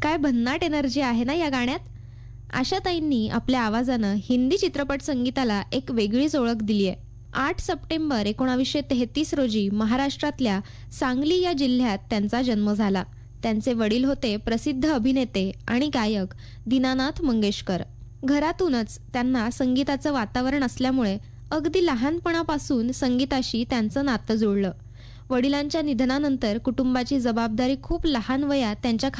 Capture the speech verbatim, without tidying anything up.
काय भन्नाट एनर्जी आहे ना या गाण्यात. आशाताईंनी आपल्या आवाजानं हिंदी चित्रपट संगीताला एक वेगळीच ओळख दिली आहे. आठ सप्टेंबर एकोणावीसशे तेहतीस रोजी महाराष्ट्रातल्या सांगली या जिल्ह्यात त्यांचा जन्म झाला. त्यांचे वडील होते प्रसिद्ध अभिनेते आणि गायक दीनानाथ मंगेशकर. घरातूनच त्यांना संगीताचं वातावरण असल्यामुळे अगदी लहानपणापासून संगीताशी त्यांचं नातं जुळलं. वडिलांच्या निधनानंतर कुटुंबाची जबाबदारी खूप लहान वयात त्यांच्या